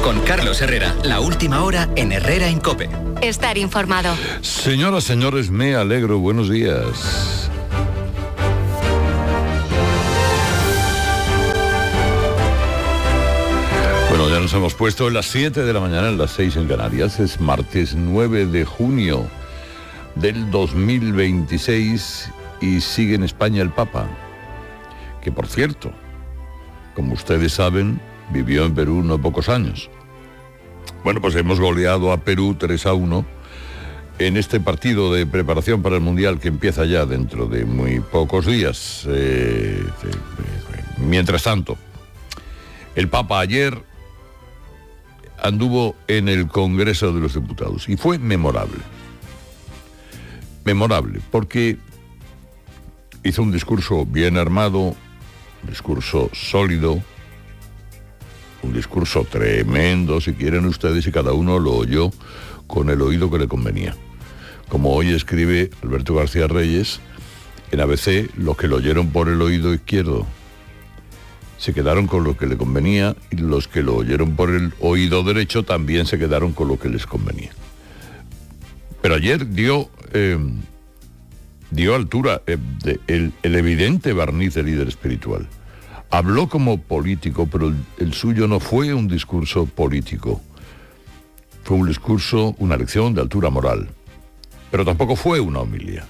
Con Carlos Herrera, la última hora en Herrera en COPE. Estar informado. Señoras, señores, me alegro. Buenos días. Bueno, ya nos hemos puesto en las 7 de la mañana, en las 6 en Canarias. Es martes 9 de junio del 2026 y sigue en España el Papa, que por cierto, como ustedes saben, vivió en Perú no pocos años. Bueno, pues hemos goleado a Perú 3-1 en este partido de preparación para el Mundial que empieza ya dentro de muy pocos días. Mientras tanto, el Papa ayer anduvo en el Congreso de los Diputados y fue memorable. Memorable, porque hizo un discurso bien armado, un discurso sólido, un discurso tremendo, si quieren ustedes, y cada uno lo oyó con el oído que le convenía. Como hoy escribe Alberto García Reyes, en ABC, los que lo oyeron por el oído izquierdo se quedaron con lo que le convenía y los que lo oyeron por el oído derecho también se quedaron con lo que les convenía. Pero ayer dio altura el evidente barniz de líder espiritual. Habló como político, pero el suyo no fue un discurso político. Fue un discurso, una lección de altura moral. Pero tampoco fue una homilía.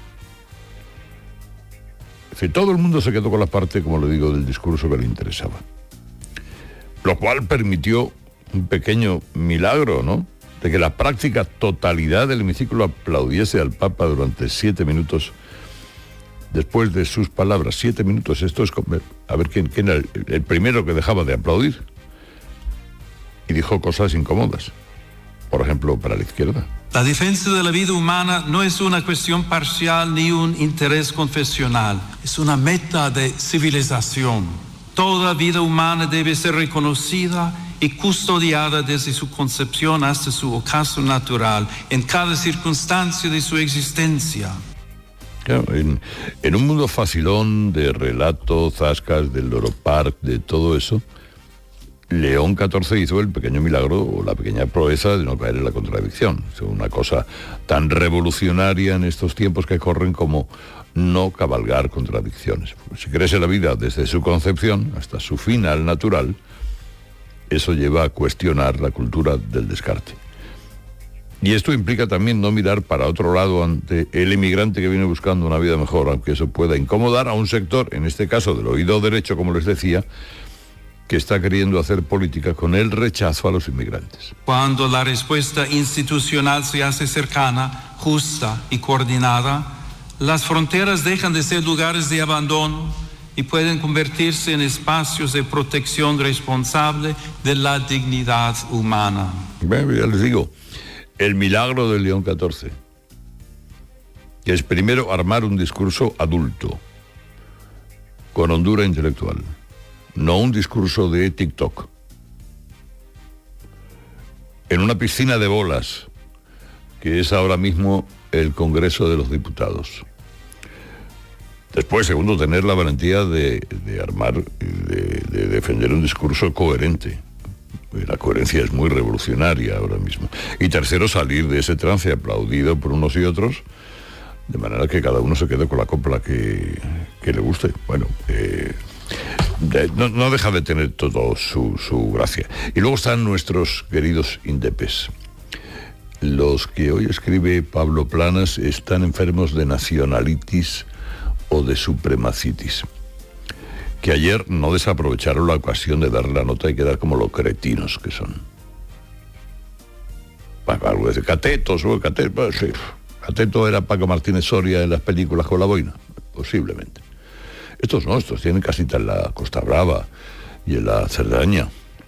Es decir, todo el mundo se quedó con la parte, como le digo, del discurso que le interesaba. Lo cual permitió un pequeño milagro, ¿no? De que la práctica totalidad del hemiciclo aplaudiese al Papa durante 7 minutos después de sus palabras. 7 minutos, esto es... A ver, ¿quién era el primero que dejaba de aplaudir? Y dijo cosas incómodas. Por ejemplo, para la izquierda. La defensa de la vida humana no es una cuestión parcial ni un interés confesional. Es una meta de civilización. Toda vida humana debe ser reconocida y custodiada desde su concepción hasta su ocaso natural, en cada circunstancia de su existencia. Claro, en un mundo facilón de relatos, zascas, del Loro Park, de todo eso, León XIV hizo el pequeño milagro o la pequeña proeza de no caer en la contradicción. Es una cosa tan revolucionaria en estos tiempos que corren como no cabalgar contradicciones. Si crece la vida desde su concepción hasta su final natural, eso lleva a cuestionar la cultura del descarte. Y esto implica también no mirar para otro lado ante el inmigrante que viene buscando una vida mejor, aunque eso pueda incomodar a un sector, en este caso del oído derecho, como les decía, que está queriendo hacer política con el rechazo a los inmigrantes. Cuando la respuesta institucional se hace cercana, justa y coordinada, las fronteras dejan de ser lugares de abandono y pueden convertirse en espacios de protección responsable de la dignidad humana. Bueno, ya les digo, el milagro de León XIV, que es primero armar un discurso adulto, con hondura intelectual, no un discurso de TikTok, en una piscina de bolas, que es ahora mismo el Congreso de los Diputados. Después, segundo, tener la valentía de armar, de defender un discurso coherente. La coherencia es muy revolucionaria ahora mismo. Y tercero, salir de ese trance aplaudido por unos y otros, de manera que cada uno se quede con la copla que le guste. Bueno, no deja de tener todo su gracia. Y luego están nuestros queridos indepes. Los que hoy escribe Pablo Planas están enfermos de nacionalitis o de supremacitis, que ayer no desaprovecharon la ocasión de dar la nota y quedar como los cretinos que son. Algo de Catetos, sí. Cateto era Paco Martínez Soria en las películas con la boina, posiblemente. Estos no, estos tienen casita en la Costa Brava y en la Cerdaña.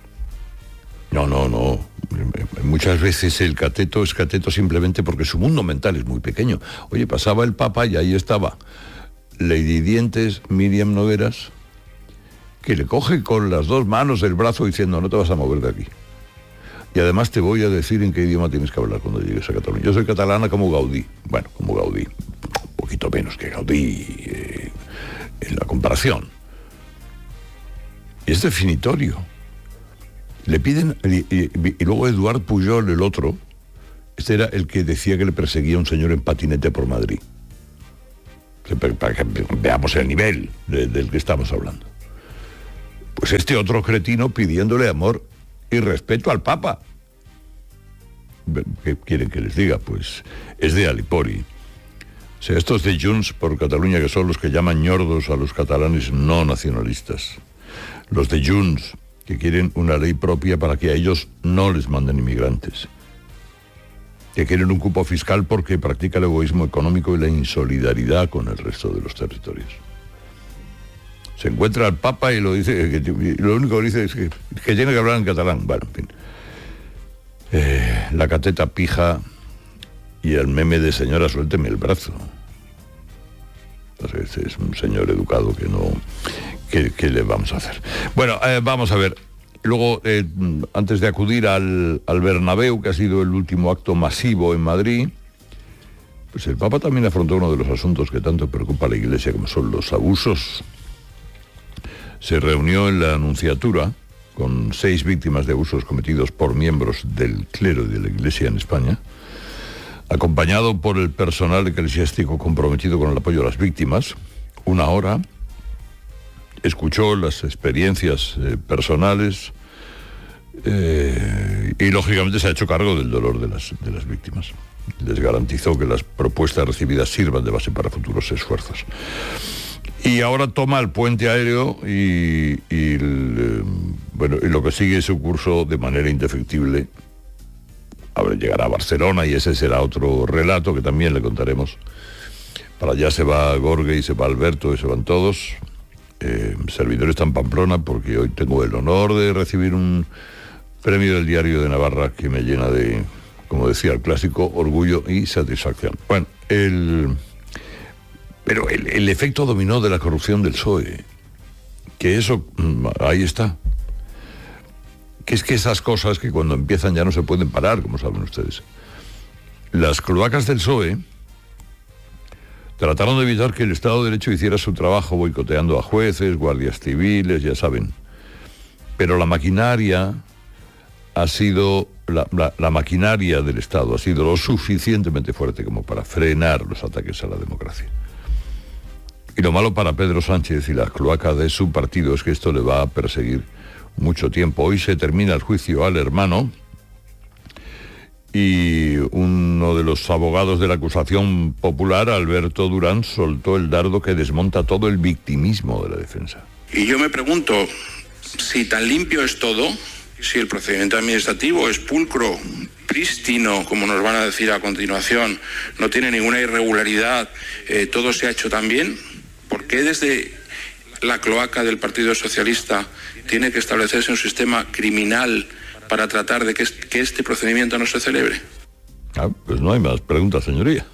No. Muchas veces el cateto es cateto simplemente porque su mundo mental es muy pequeño. Oye, pasaba el Papa y ahí estaba Lady Dientes, Miriam Nogueras, que le coge con las dos manos el brazo diciendo: no te vas a mover de aquí. Y además te voy a decir en qué idioma tienes que hablar cuando llegues a Cataluña. Yo soy catalana como Gaudí. Bueno, como Gaudí. Un poquito menos que Gaudí en la comparación. Es definitorio. Le piden, y luego Eduard Pujol, el otro, este era el que decía que le perseguía a un señor en patinete por Madrid. Para que veamos el nivel del que estamos hablando. Pues este otro cretino pidiéndole amor y respeto al Papa. ¿Qué quieren que les diga? Pues es de Alipori. O sea, estos de Junts por Cataluña, que son los que llaman ñordos a los catalanes no nacionalistas. Los de Junts, que quieren una ley propia para que a ellos no les manden inmigrantes. Que quieren un cupo fiscal porque practica el egoísmo económico y la insolidaridad con el resto de los territorios. Se encuentra al Papa y lo dice, lo único que dice es que tiene que hablar en catalán. Bueno, en fin. La cateta pija y el meme de señora, suélteme el brazo. Pues este es un señor educado que no... ¿Qué le vamos a hacer? Bueno, vamos a ver. Luego, antes de acudir al Bernabéu, que ha sido el último acto masivo en Madrid, pues el Papa también afrontó uno de los asuntos que tanto preocupa a la Iglesia, como son los abusos. Se reunió en la Nunciatura con 6 víctimas de abusos cometidos por miembros del clero y de la Iglesia en España, acompañado por el personal eclesiástico comprometido con el apoyo a las víctimas. 1 hora, escuchó las experiencias personales y lógicamente se ha hecho cargo del dolor de las víctimas. Les garantizó que las propuestas recibidas sirvan de base para futuros esfuerzos. Y ahora toma el puente aéreo y lo que sigue su curso de manera indefectible. Ahora llegará a Barcelona y ese será otro relato que también le contaremos. Para allá se va Gorge y se va Alberto y se van todos. Servidor está en Pamplona porque hoy tengo el honor de recibir un premio del Diario de Navarra que me llena de, como decía el clásico, orgullo y satisfacción. Bueno, pero el efecto dominó de la corrupción del PSOE, que eso, ahí está. Que es que esas cosas que cuando empiezan ya no se pueden parar, como saben ustedes. Las cloacas del PSOE trataron de evitar que el Estado de Derecho hiciera su trabajo boicoteando a jueces, guardias civiles, ya saben. Pero la maquinaria ha sido, la maquinaria del Estado ha sido lo suficientemente fuerte como para frenar los ataques a la democracia. Y lo malo para Pedro Sánchez y la cloaca de su partido es que esto le va a perseguir mucho tiempo. Hoy se termina el juicio al hermano y uno de los abogados de la acusación popular, Alberto Durán, soltó el dardo que desmonta todo el victimismo de la defensa. Y yo me pregunto, si tan limpio es todo, si el procedimiento administrativo es pulcro, prístino, como nos van a decir a continuación, no tiene ninguna irregularidad, todo se ha hecho tan bien, ¿por qué desde la cloaca del Partido Socialista tiene que establecerse un sistema criminal para tratar de que este procedimiento no se celebre? Pues no hay más preguntas, señoría.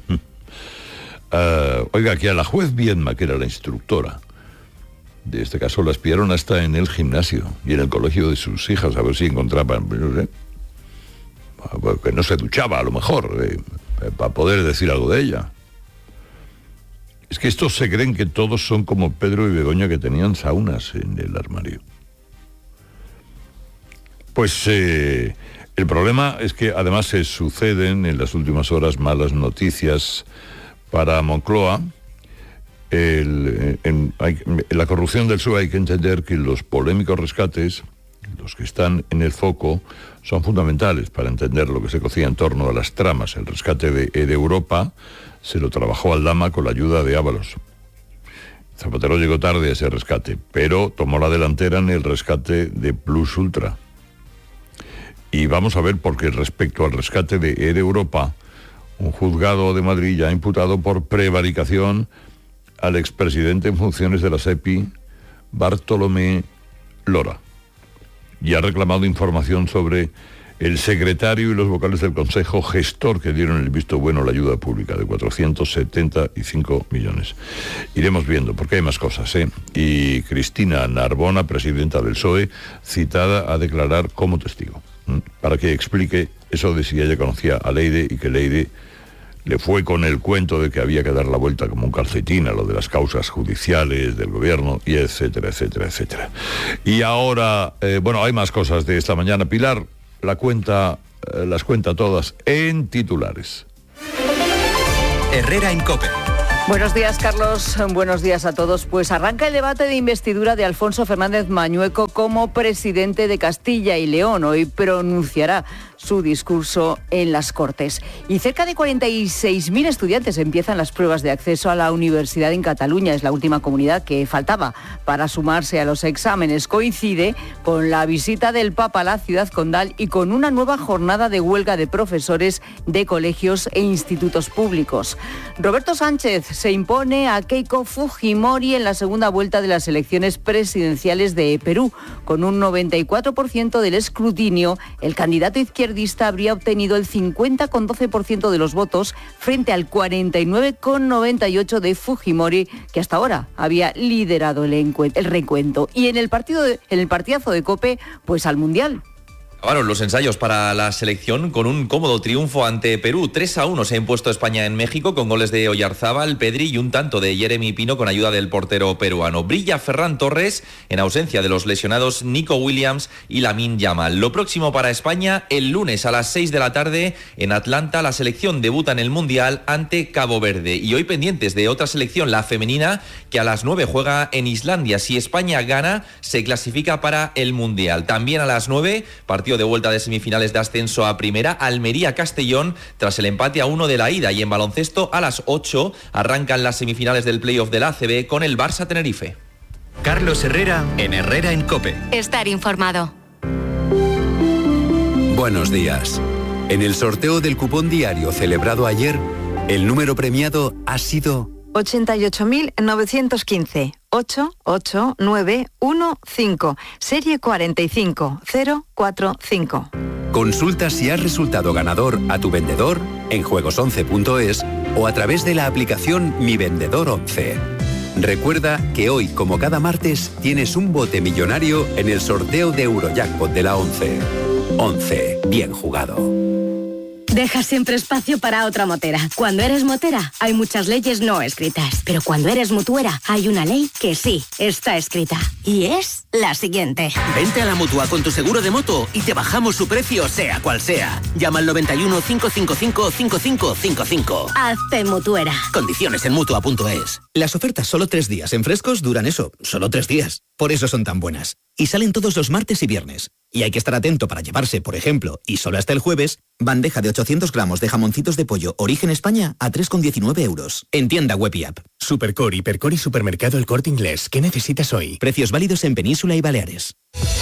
Oiga, que a la juez Viedma, que era la instructora de este caso, la espiaron hasta en el gimnasio y en el colegio de sus hijas, a ver si encontraban, no sé, que no se duchaba a lo mejor, para poder decir algo de ella. Es que estos se creen que todos son como Pedro y Begoña, que tenían saunas en el armario. Pues el problema es que además se suceden en las últimas horas malas noticias para Moncloa. En la corrupción del PSOE hay que entender que los polémicos rescates, los que están en el foco, son fundamentales para entender lo que se cocía en torno a las tramas. El rescate de Europa se lo trabajó Aldama con la ayuda de Ábalos. Zapatero llegó tarde a ese rescate, pero tomó la delantera en el rescate de Plus Ultra. Y vamos a ver por qué respecto al rescate de Europa, un juzgado de Madrid ya ha imputado por prevaricación al expresidente en funciones de la SEPI, Bartolomé Lora, y ha reclamado información sobre el secretario y los vocales del Consejo Gestor que dieron el visto bueno a la ayuda pública de 475 millones. Iremos viendo, porque hay más cosas, ¿eh? Y Cristina Narbona, presidenta del PSOE, citada a declarar como testigo, para que explique eso de si ella conocía a Leire y que Leire le fue con el cuento de que había que dar la vuelta como un calcetín a lo de las causas judiciales del gobierno, y etcétera, etcétera, etcétera. Y ahora, hay más cosas de esta mañana. Pilar las cuenta todas en titulares. Herrera en COPE. Buenos días, Carlos. Buenos días a todos. Pues arranca el debate de investidura de Alfonso Fernández Mañueco como presidente de Castilla y León. Hoy pronunciará su discurso en las Cortes. Y cerca de 46.000 estudiantes empiezan las pruebas de acceso a la universidad en Cataluña. Es la última comunidad que faltaba para sumarse a los exámenes. Coincide con la visita del Papa a la ciudad condal y con una nueva jornada de huelga de profesores de colegios e institutos públicos. Roberto Sánchez se impone a Keiko Fujimori en la segunda vuelta de las elecciones presidenciales de Perú. Con un 94% del escrutinio, el candidato izquierdista habría obtenido el 50,12% de los votos frente al 49,98% de Fujimori, que hasta ahora había liderado el recuento. Y en el partidazo de COPE, pues al Mundial. Acabaron los ensayos para la selección con un cómodo triunfo ante Perú. 3-1 se ha impuesto España en México con goles de Oyarzábal, Pedri y un tanto de Jeremy Pino con ayuda del portero peruano. Brilla Ferran Torres en ausencia de los lesionados Nico Williams y Lamine Yamal. Lo próximo para España, el lunes a las 6 de la tarde en Atlanta, la selección debuta en el Mundial ante Cabo Verde. Y hoy pendientes de otra selección, la femenina, que a las 9 juega en Islandia. Si España gana, se clasifica para el Mundial. También a las 9, partido de vuelta de semifinales de ascenso a primera, Almería-Castellón, tras el empate a 1 de la ida. Y en baloncesto, a las 8, arrancan las semifinales del playoff del ACB con el Barça-Tenerife. Carlos Herrera en Herrera en COPE. Estar informado. Buenos días. En el sorteo del cupón diario celebrado ayer, el número premiado ha sido 88.915. 88915, serie 45045. Consulta si has resultado ganador a tu vendedor en juegos11.es o a través de la aplicación Mi Vendedor 11. Recuerda que hoy, como cada martes, tienes un bote millonario en el sorteo de Eurojackpot de la 11. 11. Bien jugado. Deja siempre espacio para otra motera. Cuando eres motera, hay muchas leyes no escritas. Pero cuando eres mutuera, hay una ley que sí está escrita. Y es la siguiente. Vente a la Mutua con tu seguro de moto y te bajamos su precio, sea cual sea. Llama al 91 555 5555. Hazte mutuera. Condiciones en Mutua.es. Las ofertas solo 3 días en Frescos duran solo 3 días. Por eso son tan buenas. Y salen todos los martes y viernes. Y hay que estar atento para llevarse, por ejemplo, y solo hasta el jueves, bandeja de 800 gramos de jamoncitos de pollo Origen España a 3,19 euros. En tienda web y app. Supercor, Hipercor y Supermercado El Corte Inglés. ¿Qué necesitas hoy? Precios válidos en Península y Baleares.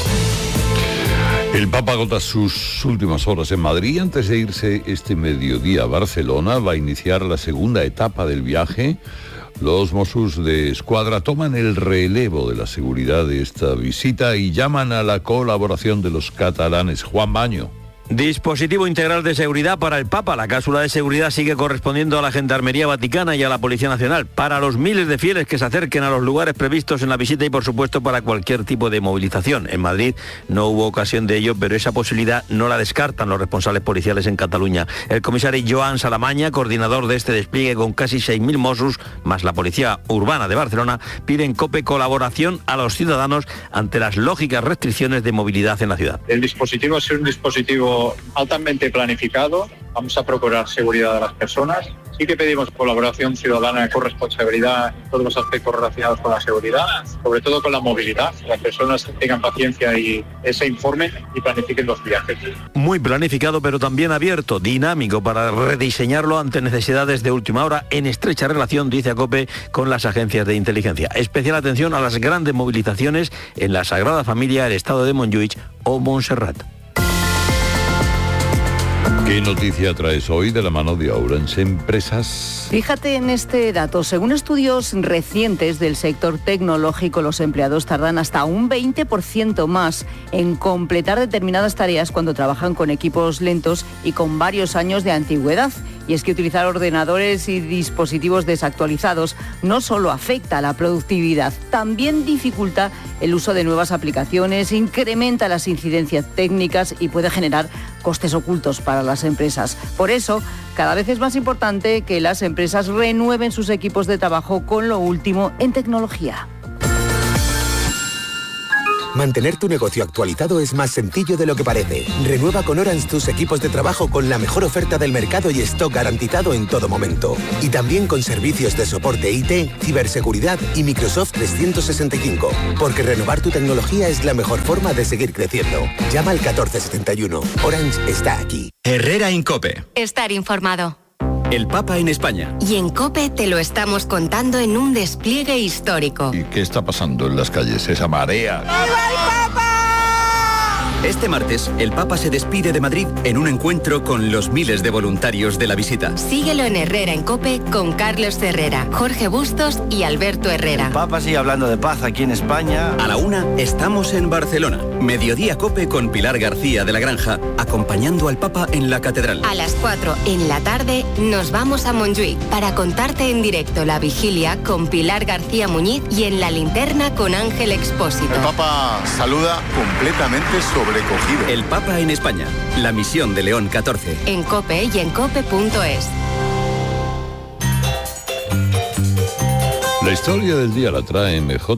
El Papa agota sus últimas horas en Madrid. Antes de irse este mediodía a Barcelona, va a iniciar la segunda etapa del viaje. Los Mossos de Escuadra toman el relevo de la seguridad de esta visita y llaman a la colaboración de los catalanes. Juan Baño. Dispositivo integral de seguridad para el Papa. La cápsula de seguridad sigue correspondiendo a la Gendarmería Vaticana y a la Policía Nacional, para los miles de fieles que se acerquen a los lugares previstos en la visita y, por supuesto, para cualquier tipo de movilización. En Madrid no hubo ocasión de ello, pero esa posibilidad no la descartan los responsables policiales en Cataluña. El comisario Joan Salamaña, coordinador de este despliegue con casi 6.000 Mossos, más la Policía Urbana de Barcelona, pide en COPE colaboración a los ciudadanos ante las lógicas restricciones de movilidad en la ciudad. El dispositivo es un dispositivo altamente planificado. Vamos a procurar seguridad de las personas. Sí que pedimos colaboración ciudadana con responsabilidad en todos los aspectos relacionados con la seguridad, sobre todo con la movilidad. Las personas tengan paciencia y se informen y planifiquen los viajes. Muy planificado, pero también abierto, dinámico, para rediseñarlo ante necesidades de última hora, en estrecha relación, dice COPE, con las agencias de inteligencia. Especial atención a las grandes movilizaciones en la Sagrada Familia, el Estado de Montjuïc o Montserrat. ¿Qué noticia traes hoy de la mano de Ourense Empresas? Fíjate en este dato. Según estudios recientes del sector tecnológico, los empleados tardan hasta un 20% más en completar determinadas tareas cuando trabajan con equipos lentos y con varios años de antigüedad. Y es que utilizar ordenadores y dispositivos desactualizados no solo afecta a la productividad, también dificulta el uso de nuevas aplicaciones, incrementa las incidencias técnicas y puede generar costes ocultos para las empresas. Por eso, cada vez es más importante que las empresas renueven sus equipos de trabajo con lo último en tecnología. Mantener tu negocio actualizado es más sencillo de lo que parece. Renueva con Orange tus equipos de trabajo con la mejor oferta del mercado y stock garantizado en todo momento. Y también con servicios de soporte IT, ciberseguridad y Microsoft 365. Porque renovar tu tecnología es la mejor forma de seguir creciendo. Llama al 1471. Orange está aquí. Herrera en COPE. Estar informado. El Papa en España. Y en COPE te lo estamos contando en un despliegue histórico. ¿Y qué está pasando en las calles? Esa marea. Este martes, el Papa se despide de Madrid en un encuentro con los miles de voluntarios de la visita. Síguelo en Herrera en COPE con Carlos Herrera, Jorge Bustos y Alberto Herrera. El Papa sigue hablando de paz aquí en España. A la 1 estamos en Barcelona. Mediodía COPE con Pilar García de la Granja, acompañando al Papa en la catedral. A las 4 en la tarde nos vamos a Montjuïc para contarte en directo la vigilia con Pilar García Muñiz y en la linterna con Ángel Expósito. El Papa saluda completamente sobrecogido. El Papa en España, la misión de León XIV. En COPE y en COPE.es. La historia del día la trae MJ.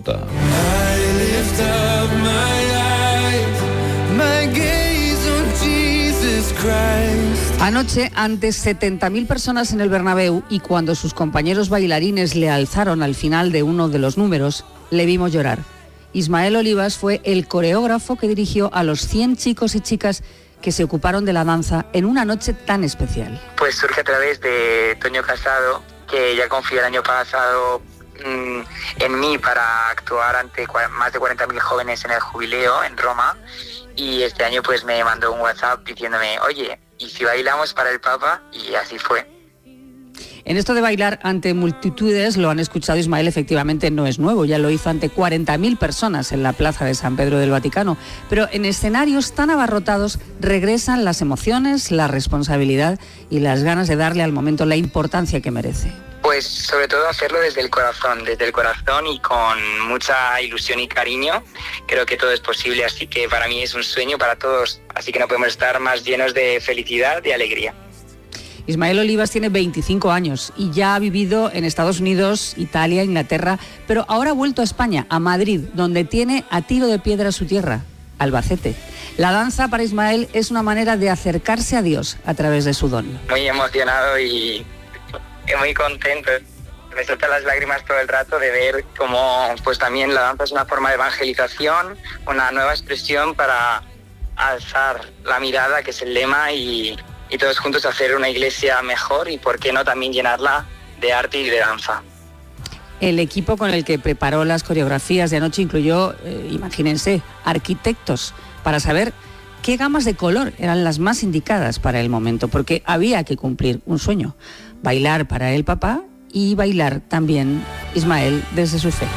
Anoche, ante 70.000 personas en el Bernabéu y cuando sus compañeros bailarines le alzaron al final de uno de los números, le vimos llorar. Ismael Olivas fue el coreógrafo que dirigió a los 100 chicos y chicas que se ocuparon de la danza en una noche tan especial. Pues surge a través de Toño Casado, que ya confió el año pasado en mí para actuar ante más de 40.000 jóvenes en el Jubileo en Roma, y este año pues me mandó un WhatsApp diciéndome, oye, ¿y si bailamos para el Papa? Y así fue. En esto de bailar ante multitudes, lo han escuchado, Ismael efectivamente no es nuevo, ya lo hizo ante 40.000 personas en la plaza de San Pedro del Vaticano, pero en escenarios tan abarrotados regresan las emociones, la responsabilidad y las ganas de darle al momento la importancia que merece. Pues sobre todo hacerlo desde el corazón y con mucha ilusión y cariño. Creo que todo es posible, así que para mí es un sueño para todos, así que no podemos estar más llenos de felicidad y alegría. Ismael Olivas tiene 25 años y ya ha vivido en Estados Unidos, Italia, Inglaterra, pero ahora ha vuelto a España, a Madrid, donde tiene a tiro de piedra su tierra, Albacete. La danza para Ismael es una manera de acercarse a Dios a través de su don. Muy emocionado y muy contento. Me saltan las lágrimas todo el rato de ver cómo pues también la danza es una forma de evangelización, una nueva expresión para alzar la mirada, que es el lema, y todos juntos hacer una iglesia mejor y por qué no también llenarla de arte y de danza. El equipo con el que preparó las coreografías de anoche incluyó, imagínense, arquitectos para saber qué gamas de color eran las más indicadas para el momento, porque había que cumplir un sueño, bailar para el Papa y bailar también Ismael desde su fe.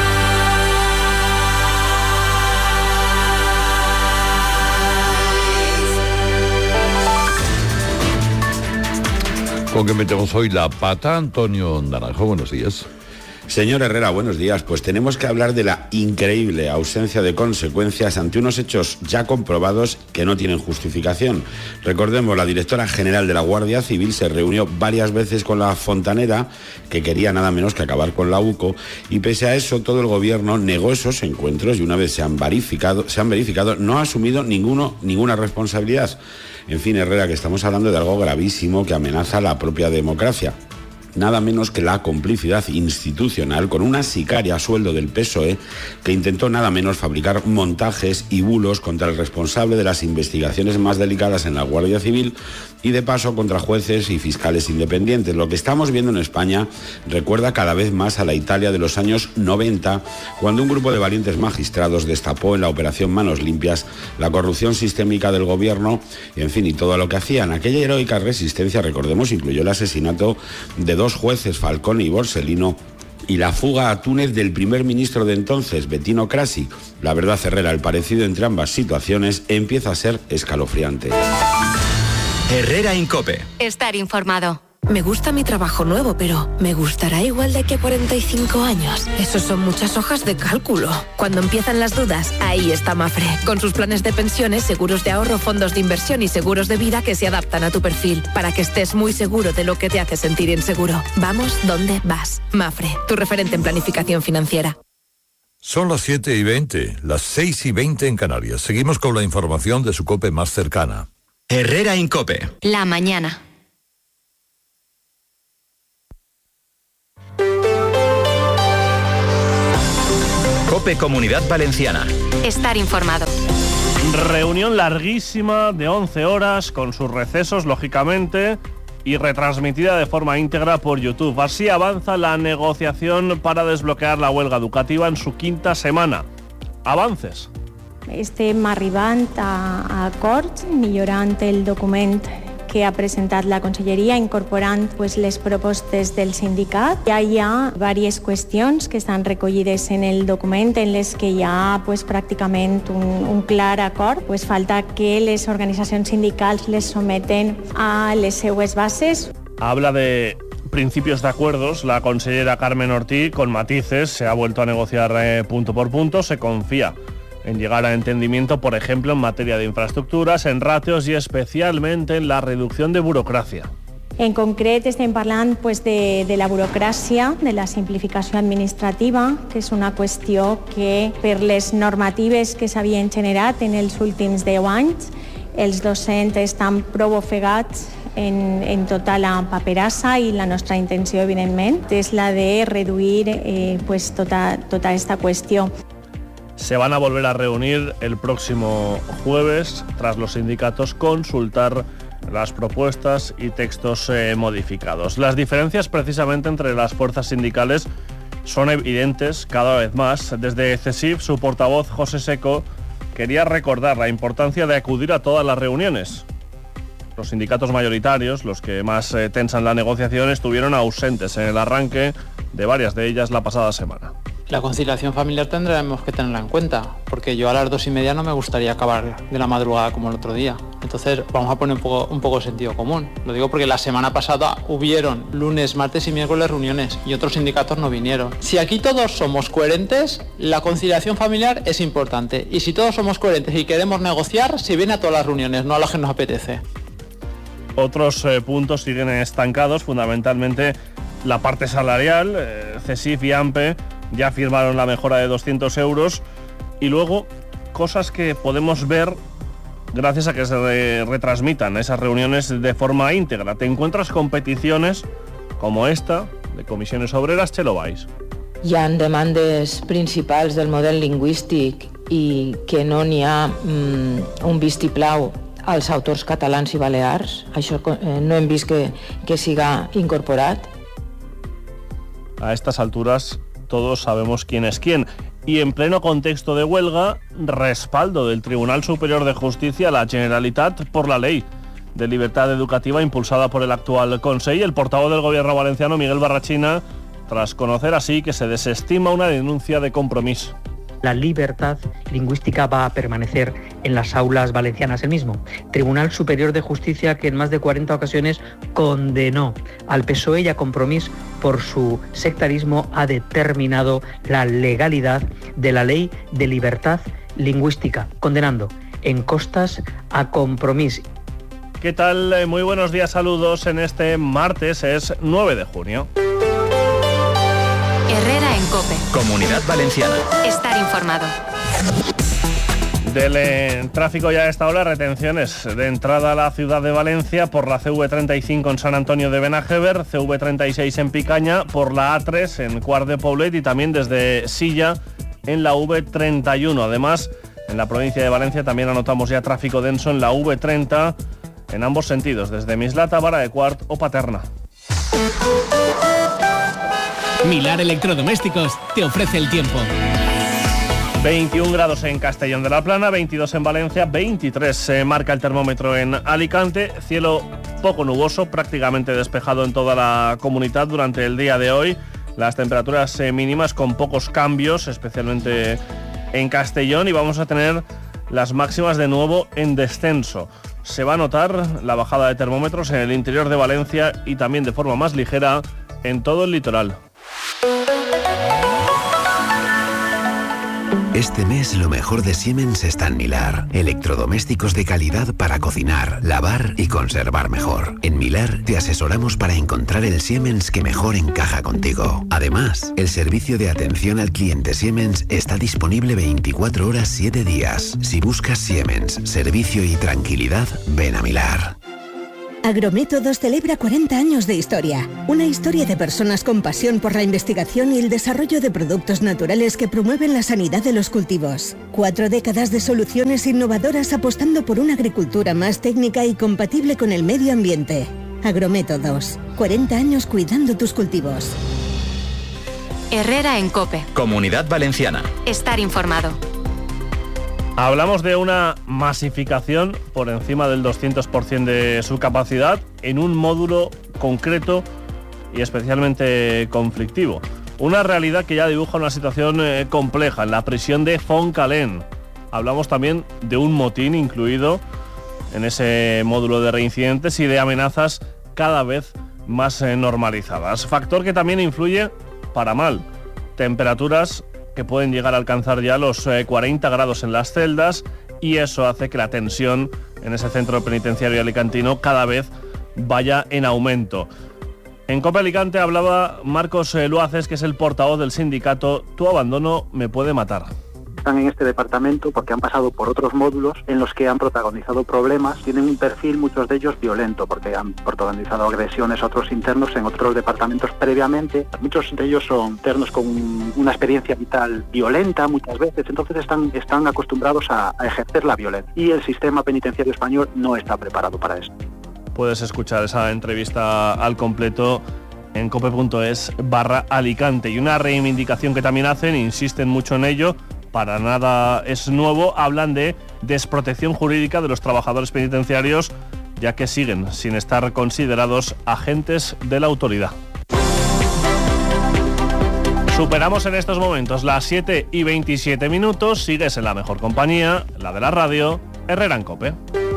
¿Con qué metemos hoy la pata? Antonio Naranjo, buenos días. Señor Herrera, buenos días. Pues tenemos que hablar de la increíble ausencia de consecuencias ante unos hechos ya comprobados que no tienen justificación. Recordemos, la directora general de la Guardia Civil se reunió varias veces con la fontanera, que quería nada menos que acabar con la UCO, y pese a eso todo el gobierno negó esos encuentros y una vez se han verificado, no ha asumido ninguna responsabilidad. En fin, Herrera, que estamos hablando de algo gravísimo que amenaza la propia democracia. Nada menos que la complicidad institucional con una sicaria a sueldo del PSOE que intentó nada menos fabricar montajes y bulos contra el responsable de las investigaciones más delicadas en la Guardia Civil y de paso contra jueces y fiscales independientes. Lo que estamos viendo en España recuerda cada vez más a la Italia de los años 90, cuando un grupo de valientes magistrados destapó en la operación Manos Limpias la corrupción sistémica del gobierno y, en fin, y todo lo que hacían. Aquella heroica resistencia, recordemos, incluyó el asesinato de 2 jueces, Falcone y Borsellino, y la fuga a Túnez del primer ministro de entonces, Bettino Craxi. La verdad, Herrera, el parecido entre ambas situaciones empieza a ser escalofriante. Herrera en COPE. Estar informado. Me gusta mi trabajo nuevo, pero ¿me gustará igual de aquí a 45 años? Esos son muchas hojas de cálculo. Cuando empiezan las dudas, ahí está Mapfre, con sus planes de pensiones, seguros de ahorro, fondos de inversión y seguros de vida que se adaptan a tu perfil, para que estés muy seguro de lo que te hace sentir inseguro. Vamos donde vas. Mapfre, tu referente en planificación financiera. Son las 7:20, las 6:20 en Canarias. Seguimos con la información de su COPE más cercana. Herrera Incope. La mañana. COPE Comunidad Valenciana. Estar informado. Reunión larguísima de 11 horas, con sus recesos, lógicamente, y retransmitida de forma íntegra por YouTube. Así avanza la negociación para desbloquear la huelga educativa en su 5ª semana. Avances. Estem arribant a acords millorant el document que ha presentat la Conselleria, incorporant les propostes del sindicat. Ja hi ha diverses qüestions que estan recollides en el document en les que hi ha pràcticament un clar acord. Falta que les organitzacions sindicals les someten a les seues bases. Habla de principios de acuerdos la consellera Carmen Ortí, con matices. Se ha vuelto a negociar punto por punto. Se confía en llegar a entendimiento, por ejemplo, en materia de infraestructuras, en ratios y especialmente en la reducción de burocracia. En concret estem parlant de la burocràcia, de la simplificació administrativa, que és una qüestió que per les normatives que s'havien generat en els últims 10 anys, els docents estan prou ofegats en tota la paperassa, i la nostra intenció, evidentment, és la de reduir tota esta qüestió. Se van a volver a reunir el próximo jueves, tras los sindicatos consultar las propuestas y textos modificados. Las diferencias precisamente entre las fuerzas sindicales son evidentes cada vez más. Desde CESIF, su portavoz José Seco quería recordar la importancia de acudir a todas las reuniones. Los sindicatos mayoritarios, los que más tensan la negociación, estuvieron ausentes en el arranque de varias de ellas la pasada semana. La conciliación familiar tendremos que tenerla en cuenta, porque yo a las 2:30 no me gustaría acabar de la madrugada como el otro día. Entonces vamos a poner un poco de sentido común. Lo digo porque la semana pasada hubieron lunes, martes y miércoles reuniones y otros sindicatos no vinieron. Si aquí todos somos coherentes, la conciliación familiar es importante. Y si todos somos coherentes y queremos negociar, se viene a todas las reuniones, no a las que nos apetece. Otros puntos siguen estancados, fundamentalmente la parte salarial. CESIF y AMPE ya firmaron la mejora de 200 euros, y luego cosas que podemos ver gracias a que se retransmitan esas reuniones de forma íntegra. Te encuentras con peticiones como esta de Comissiones Obreras. Txelo Valls. Hi ha demandes principals del model lingüístic i que no n'hi ha un vistiplau als autors catalans i balears. Això no hem vist que siga incorporat. A estas alturas todos sabemos quién es quién. Y en pleno contexto de huelga, respaldo del Tribunal Superior de Justicia a la Generalitat por la ley de libertad educativa impulsada por el actual Consell. El portavoz del gobierno valenciano, Miguel Barrachina, tras conocer así que se desestima una denuncia de Compromís. La libertad lingüística va a permanecer en las aulas valencianas. El mismo Tribunal Superior de Justicia, que en más de 40 ocasiones condenó al PSOE y a Compromís por su sectarismo, ha determinado la legalidad de la Ley de Libertad Lingüística, condenando en costas a Compromís. ¿Qué tal? Muy buenos días, saludos en este martes, es 9 de junio. Herrera en COPE. Comunidad Valenciana. Estar informado. Del tráfico ya a esta hora, retenciones de entrada a la ciudad de Valencia por la CV35 en San Antonio de Benajever, CV36 en Picaña, por la A3 en Quart de Poblet y también desde Silla en la V31. Además, en la provincia de Valencia también anotamos ya tráfico denso en la V30 en ambos sentidos, desde Mislata, Vara de Quart o Paterna. Milar Electrodomésticos te ofrece el tiempo. 21 grados en Castellón de la Plana, 22 en Valencia, 23 se marca el termómetro en Alicante, cielo poco nuboso, prácticamente despejado en toda la comunidad durante el día de hoy. Las temperaturas mínimas con pocos cambios, especialmente en Castellón, y vamos a tener las máximas de nuevo en descenso. se va a notar la bajada de termómetros en el interior de Valencia y también de forma más ligera en todo el litoral. Este mes lo mejor de Siemens está en Milar. Electrodomésticos de calidad para cocinar, lavar y conservar mejor. En Milar te asesoramos para encontrar el Siemens que mejor encaja contigo. Además, el servicio de atención al cliente Siemens está disponible 24 horas 7 días. Si buscas Siemens, servicio y tranquilidad, ven a Milar. Agrométodos celebra 40 años de historia. Una historia de personas con pasión por la investigación y el desarrollo de productos naturales que promueven la sanidad de los cultivos. 4 décadas de soluciones innovadoras apostando por una agricultura más técnica y compatible con el medio ambiente. Agrométodos. 40 años cuidando tus cultivos. Herrera en COPE. Comunidad Valenciana. Estar informado. Hablamos de una masificación por encima del 200% de su capacidad en un módulo concreto y especialmente conflictivo. Una realidad que ya dibuja una situación compleja en la prisión de Fontcalent. Hablamos también de un motín incluido en ese módulo de reincidentes y de amenazas cada vez más normalizadas. Factor que también influye para mal. Temperaturas que pueden llegar a alcanzar ya los 40 grados en las celdas, y eso hace que la tensión en ese centro penitenciario alicantino cada vez vaya en aumento. En COPE Alicante hablaba Marcos Luaces, que es el portavoz del sindicato Tu abandono me puede matar. Están en este departamento porque han pasado por otros módulos en los que han protagonizado problemas, tienen un perfil, muchos de ellos violento, porque han protagonizado agresiones a otros internos en otros departamentos previamente. Muchos de ellos son internos con una experiencia vital violenta muchas veces, entonces están acostumbrados a ejercer la violencia, y el sistema penitenciario español no está preparado para eso. Puedes escuchar esa entrevista al completo en cope.es/Alicante. Y una reivindicación que también hacen, insisten mucho en ello, para nada es nuevo, hablan de desprotección jurídica de los trabajadores penitenciarios, ya que siguen sin estar considerados agentes de la autoridad. Superamos en estos momentos las 7:27, sigues en la mejor compañía, la de la radio, Herrera en COPE.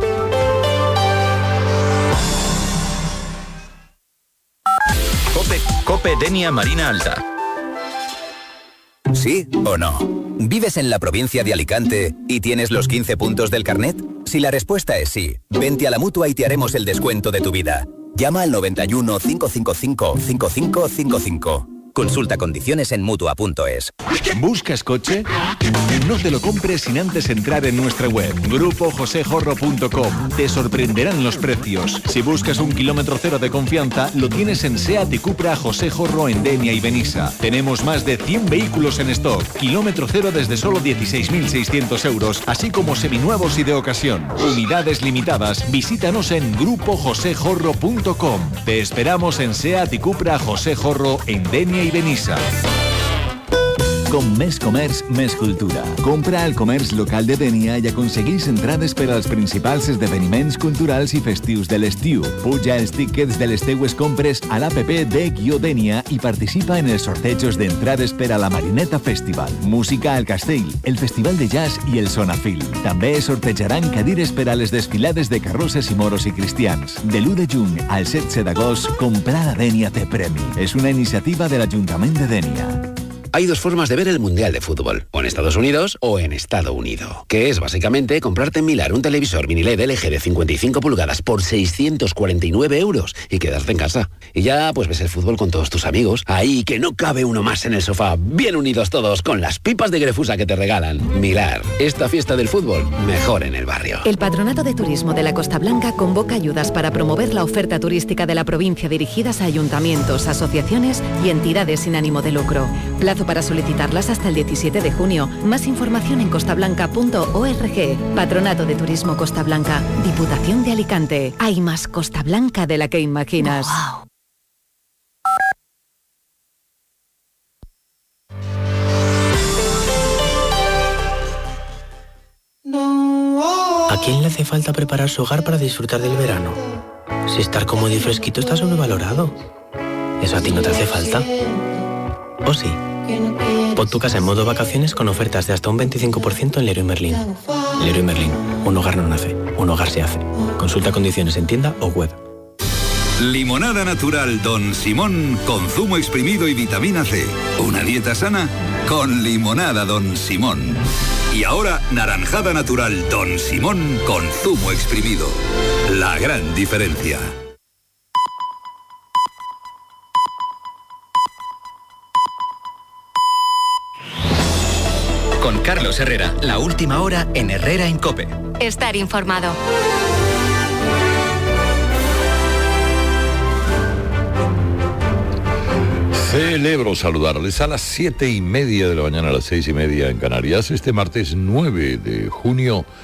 COPE Denia Marina Alta. ¿Sí o no? ¿Vives en la provincia de Alicante y tienes los 15 puntos del carnet? Si la respuesta es sí, vente a la Mutua y te haremos el descuento de tu vida. Llama al 91 555 5555. Consulta condiciones en Mutua.es. ¿Buscas coche? No te lo compres sin antes entrar en nuestra web, grupojosejorro.com. Te sorprenderán los precios. Si buscas un kilómetro cero de confianza, lo tienes en SEAT y Cupra José Jorro en Denia y Benissa. Tenemos más de 100 vehículos en stock. Kilómetro cero desde solo 16.600 euros, así como seminuevos y de ocasión. Unidades limitadas. Visítanos en grupojosejorro.com. Te esperamos en SEAT y Cupra José Jorro en Denia i Benissa. Com més comerç, més cultura. Compra al comerç local de Denia i aconsegueix entrades per als principals esdeveniments culturals i festius de l'estiu. Puja els tíquets de les teues compres a l'APP de-Denia i participa en els sortejos d'entrades per a la Marineta Festival, Música al Castell, el Festival de Jazz i el Sonafil. També sortejaran cadires per a les desfilades de carrosses i moros i cristians. De l'1 de juny al 16 d'agost, comprar a Denia té premi. És una iniciativa de l'Ajuntament de Denia. Hay dos formas de ver el Mundial de Fútbol, o en Estados Unidos o en Estado Unido, que es básicamente comprarte en Milar un televisor mini LED LG de 55 pulgadas por 649 euros y quedarte en casa. Y ya pues ves el fútbol con todos tus amigos, ahí que no cabe uno más en el sofá, bien unidos todos con las pipas de Grefusa que te regalan. Milar, esta fiesta del fútbol, mejor en el barrio. El Patronato de Turismo de la Costa Blanca convoca ayudas para promover la oferta turística de la provincia dirigidas a ayuntamientos, asociaciones y entidades sin ánimo de lucro. Plazo para solicitarlas hasta el 17 de junio. Más información en costablanca.org. Patronato de Turismo Costa Blanca. Diputación de Alicante. Hay más Costa Blanca de la que imaginas. Wow. ¿A quién le hace falta preparar su hogar para disfrutar del verano? Si estar cómodo y fresquito está sobrevalorado. ¿Eso a ti no te hace falta? ¿O sí? Pon tu casa en modo vacaciones con ofertas de hasta un 25% en Leroy Merlin. Leroy Merlin. Un hogar no nace, un hogar se hace. Consulta condiciones en tienda o web. Limonada natural Don Simón con zumo exprimido y vitamina C. Una dieta sana con limonada Don Simón. Y ahora naranjada natural Don Simón con zumo exprimido. La gran diferencia. Con Carlos Herrera, la última hora en Herrera en COPE. Estar informado. Celebro saludarles a las 7:30 de la mañana, a las 6:30 en Canarias, este martes 9 de junio